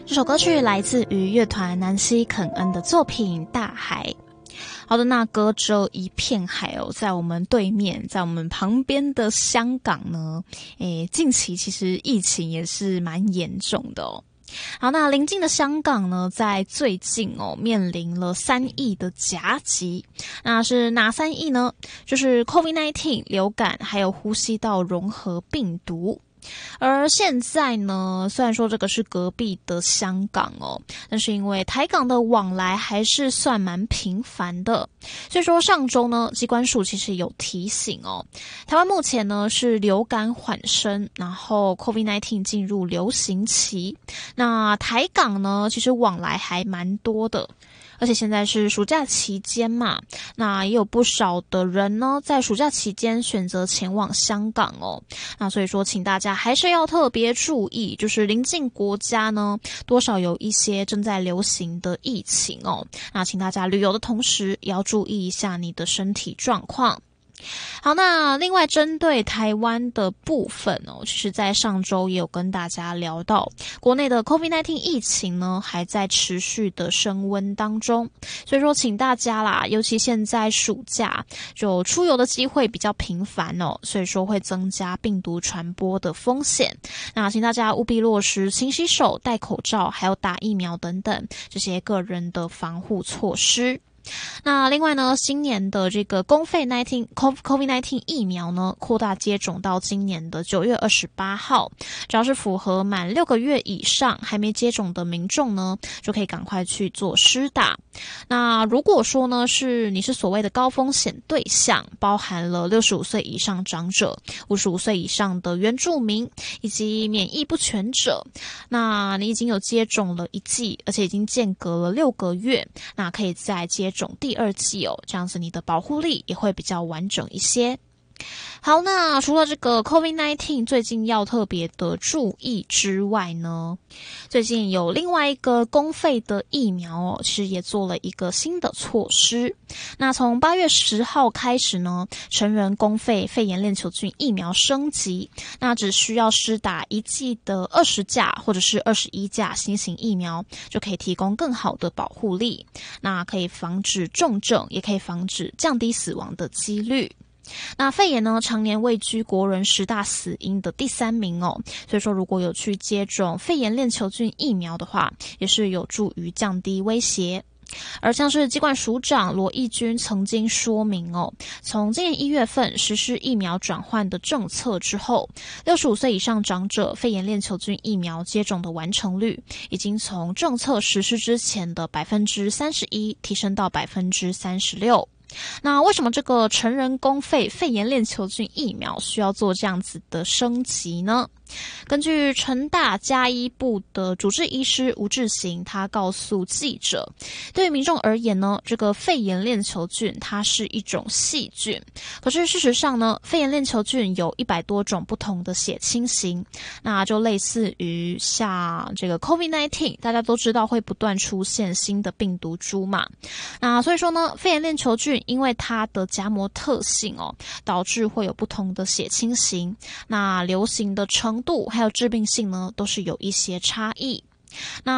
这首歌曲来自于乐团南希肯恩的作品《大海》。好的，那隔着一片海哦，在我们对面，在我们旁边的香港呢，近期其实疫情也是蛮严重的哦。好，那邻近的香港呢，在最近面临了3亿的夹击。那是哪3亿呢？就是 COVID-19 流感，还有呼吸道融合病毒。而现在呢，虽然说这个是隔壁的香港哦，但是因为台港的往来还是算蛮频繁的，所以说上周呢，疾管署其实有提醒哦，台湾目前呢是流感缓升，然后 COVID-19 进入流行期，那台港呢其实往来还蛮多的。而且现在是暑假期间嘛，那也有不少的人呢，在暑假期间选择前往香港哦。那所以说，请大家还是要特别注意，就是邻近国家呢，多少有一些正在流行的疫情哦。那请大家旅游的同时，也要注意一下你的身体状况。好，那另外针对台湾的部分哦，其实在上周也有跟大家聊到，国内的 COVID-19 疫情呢还在持续的升温当中，所以说请大家啦，尤其现在暑假就出游的机会比较频繁哦，所以说会增加病毒传播的风险。那请大家务必落实勤洗手、戴口罩，还有打疫苗等等这些个人的防护措施。那另外呢，今年的这个公费 COVID-19 疫苗呢，扩大接种到今年的9月28号，只要是符合满6个月以上还没接种的民众呢，就可以赶快去做施打。那如果说呢，你是所谓的高风险对象，包含了65岁以上长者、55岁以上的原住民以及免疫不全者，那你已经有接种了1剂，而且已经间隔了6个月，那可以再接种第2剂哦，这样子你的保护力也会比较完整一些。好，那除了这个 COVID-19 最近要特别的注意之外呢，最近有另外一个公费的疫苗哦，其实也做了一个新的措施。那从8月10号开始呢，成人公费肺炎链球菌疫苗升级，那只需要施打1剂的20价或者是21价新型疫苗，就可以提供更好的保护力，那可以防止重症，也可以防止降低死亡的几率。那肺炎呢，常年位居国人10大死因的第3名哦，所以说如果有去接种肺炎链球菌疫苗的话，也是有助于降低威胁。而像是疾管署长罗义军曾经说明哦，从今年1月份实施疫苗转换的政策之后，65岁以上长者肺炎链球菌疫苗接种的完成率，已经从政策实施之前的31%提升到36%。那为什么这个成人公费肺炎链球菌疫苗需要做这样子的升级呢？根据成大家医部的主治医师吴志行，他告诉记者，对于民众而言呢，这个肺炎链球菌它是一种细菌，可是事实上呢，肺炎链球菌有100多种不同的血清型，那就类似于像这个 COVID-19， 大家都知道会不断出现新的病毒株嘛，那所以说呢，肺炎链球菌因为它的夹膜特性哦，导致会有不同的血清型，那流行的程度还有致病性呢，都是有一些差异。那